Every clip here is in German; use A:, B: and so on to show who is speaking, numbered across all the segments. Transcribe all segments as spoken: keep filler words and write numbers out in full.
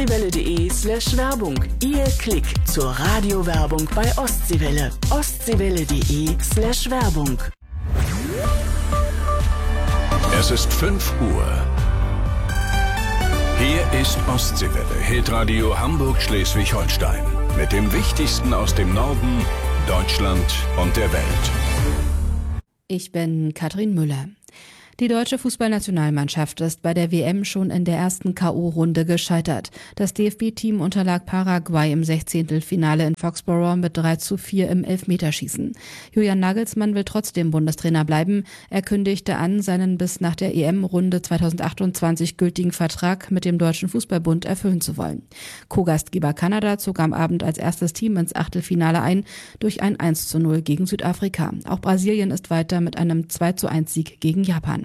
A: ostseewelle.de slash Werbung. Ihr Klick zur Radiowerbung bei Ostseewelle. ostseewelle.de slash Werbung.
B: Es ist fünf Uhr. Hier ist Ostseewelle, Hitradio Hamburg-Schleswig-Holstein. Mit dem Wichtigsten aus dem Norden, Deutschland und der Welt.
C: Ich bin Katrin Müller. Die deutsche Fußballnationalmannschaft ist bei der W M schon in der ersten K O-Runde gescheitert. Das D F B-Team unterlag Paraguay im Sechzehntelfinale in Foxborough mit drei zu vier im Elfmeterschießen. Julian Nagelsmann will trotzdem Bundestrainer bleiben. Er kündigte an, seinen bis nach der E M-Runde zweitausendachtundzwanzig gültigen Vertrag mit dem Deutschen Fußballbund erfüllen zu wollen. Co-Gastgeber Kanada zog am Abend als erstes Team ins Achtelfinale ein durch ein eins zu null gegen Südafrika. Auch Brasilien ist weiter mit einem zwei zu eins Sieg gegen Japan.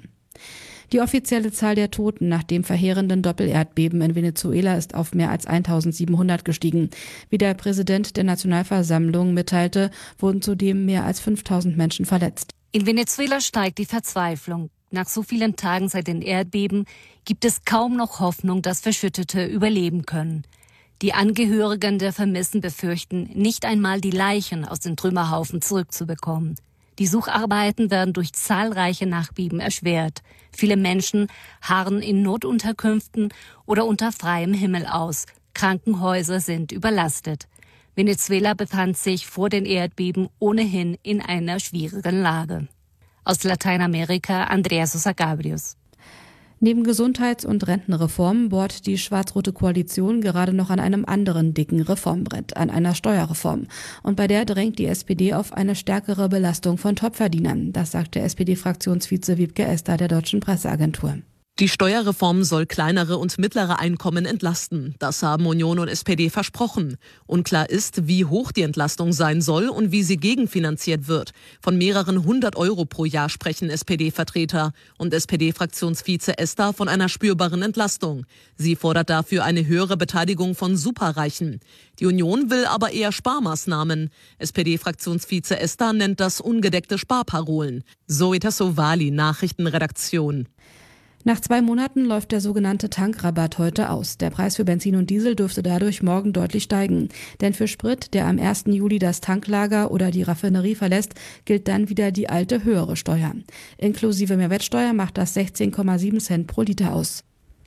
C: Die offizielle Zahl der Toten nach dem verheerenden Doppelerdbeben in Venezuela ist auf mehr als eintausendsiebenhundert gestiegen. Wie der Präsident der Nationalversammlung mitteilte, wurden zudem mehr als fünftausend Menschen verletzt.
D: In Venezuela steigt die Verzweiflung. Nach so vielen Tagen seit den Erdbeben gibt es kaum noch Hoffnung, dass Verschüttete überleben können. Die Angehörigen der Vermissten befürchten, nicht einmal die Leichen aus den Trümmerhaufen zurückzubekommen. Die Sucharbeiten werden durch zahlreiche Nachbeben erschwert. Viele Menschen harren in Notunterkünften oder unter freiem Himmel aus. Krankenhäuser sind überlastet. Venezuela befand sich vor den Erdbeben ohnehin in einer schwierigen Lage. Aus Lateinamerika, Andrea Sosa Gabrius.
C: Neben Gesundheits- und Rentenreformen bohrt die schwarz-rote Koalition gerade noch an einem anderen dicken Reformbrett, an einer Steuerreform. Und bei der drängt die S P D auf eine stärkere Belastung von Topverdienern. Das sagt der S P D-Fraktionsvize Wiebke Esther der Deutschen Presseagentur.
E: Die Steuerreform soll kleinere und mittlere Einkommen entlasten. Das haben Union und S P D versprochen. Unklar ist, wie hoch die Entlastung sein soll und wie sie gegenfinanziert wird. Von mehreren hundert Euro pro Jahr sprechen S P D-Vertreter und S P D-Fraktionsvize Esther von einer spürbaren Entlastung. Sie fordert dafür eine höhere Beteiligung von Superreichen. Die Union will aber eher Sparmaßnahmen. S P D-Fraktionsvize Esther nennt das ungedeckte Sparparolen. Zoe Tassovali, Nachrichtenredaktion.
C: Nach zwei Monaten läuft der sogenannte Tankrabatt heute aus. Der Preis für Benzin und Diesel dürfte dadurch morgen deutlich steigen. Denn für Sprit, der am ersten Juli das Tanklager oder die Raffinerie verlässt, gilt dann wieder die alte höhere Steuer. Inklusive Mehrwertsteuer macht das sechzehn Komma sieben Cent pro Liter aus.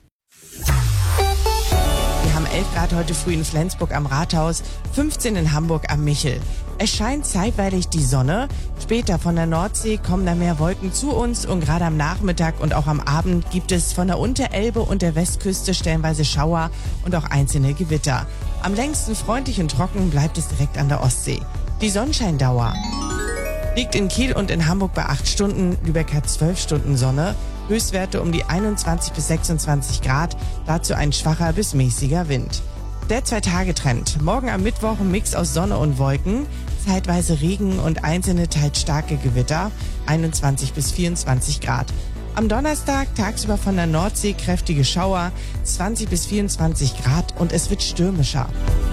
F: Wir haben elf Grad heute früh in Flensburg am Rathaus, fünfzehn in Hamburg am Michel. Es scheint zeitweilig die Sonne. Später von der Nordsee kommen da mehr Wolken zu uns und gerade am Nachmittag und auch am Abend gibt es von der Unterelbe und der Westküste stellenweise Schauer und auch einzelne Gewitter. Am längsten freundlich und trocken bleibt es direkt an der Ostsee. Die Sonnenscheindauer liegt in Kiel und in Hamburg bei acht Stunden, Lübeck hat zwölf Stunden Sonne. Höchstwerte um die einundzwanzig bis sechsundzwanzig Grad, dazu ein schwacher bis mäßiger Wind. Der Zwei-Tage-Trend. Morgen am Mittwoch ein Mix aus Sonne und Wolken, zeitweise Regen und einzelne teils starke Gewitter, einundzwanzig bis vierundzwanzig Grad. Am Donnerstag tagsüber von der Nordsee kräftige Schauer, zwanzig bis vierundzwanzig Grad und es wird stürmischer.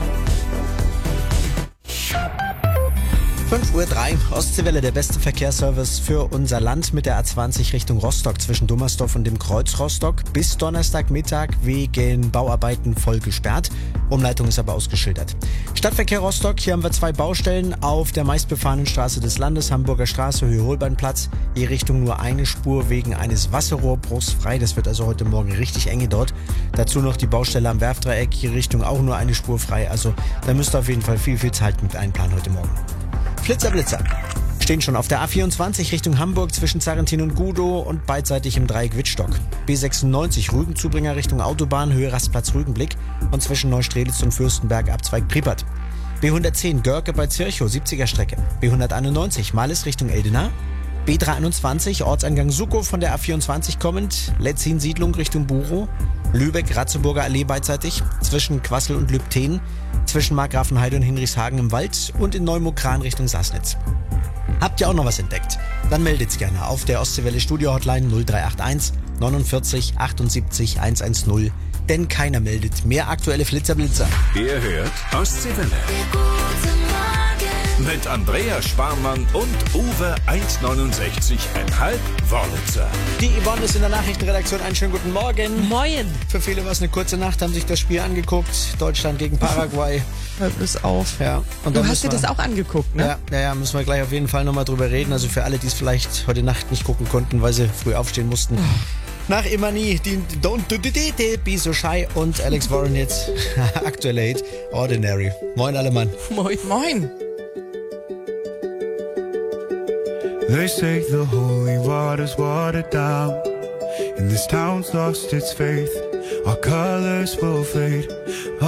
G: fünf Uhr drei, Ostseewelle, der beste Verkehrsservice für unser Land mit der A zwanzig Richtung Rostock zwischen Dummersdorf und dem Kreuz Rostock. Bis Donnerstagmittag wegen Bauarbeiten voll gesperrt. Umleitung ist aber ausgeschildert. Stadtverkehr Rostock, hier haben wir zwei Baustellen auf der meistbefahrenen Straße des Landes, Hamburger Straße, Höhe Holbeinplatz. Je Richtung nur eine Spur wegen eines Wasserrohrbruchs frei. Das wird also heute Morgen richtig enge dort. Dazu noch die Baustelle am Werfdreieck, hier Richtung auch nur eine Spur frei. Also da müsst ihr auf jeden Fall viel, viel Zeit mit einplanen heute Morgen. Flitzer, Blitzer. Stehen schon auf der A vierundzwanzig Richtung Hamburg zwischen Zarrentin und Gudow und beidseitig im Dreieck Wittstock. B sechsundneunzig Rügenzubringer Richtung Autobahn, Höhe Rastplatz Rügenblick und zwischen Neustrelitz und Fürstenberg Abzweig Priepert. B hundertzehn Görke bei Zirchow, siebziger Strecke. B hunderteinundneunzig Malles Richtung Eldena. B dreihunderteinundzwanzig Ortseingang Sukow von der A vierundzwanzig kommend, Letzin Siedlung Richtung Burow. Lübeck Ratzeburger Allee beidseitig, zwischen Quassel und Lübten, zwischen Markgrafenheide und Hinrichshagen im Wald und in Neumokran Richtung Sassnitz. Habt ihr auch noch was entdeckt? Dann meldet's gerne auf der Ostseewelle Studio Hotline null drei acht eins neunundvierzig achtundsiebzig hundertzehn, denn keiner meldet. Mehr aktuelle Flitzerblitzer.
B: Ihr hört Ostseewelle. Mit Andrea Sparmann und Uwe eins neunundsechzig Komma fünf Wörlitzer.
G: Die Yvonne ist in der Nachrichtenredaktion. Einen schönen guten Morgen.
F: Moin.
G: Für viele war es eine kurze Nacht, haben sich das Spiel angeguckt. Deutschland gegen Paraguay.
F: Hör bloß auf.
G: Ja. Und
F: du
G: dann
F: hast dir
G: wir,
F: das auch angeguckt, ne?
G: Ja, ja, ja, müssen wir gleich auf jeden Fall nochmal drüber reden. Also für alle, die es vielleicht heute Nacht nicht gucken konnten, weil sie früh aufstehen mussten. Oh. Nach immer nie, die Don't do it, Be So Shy und Alex Warren jetzt aktuelle Hit Ordinary. Moin alle Mann.
F: Moin. Moin.
H: They say the holy water's watered down, and this town's lost its faith. Our colors will fade.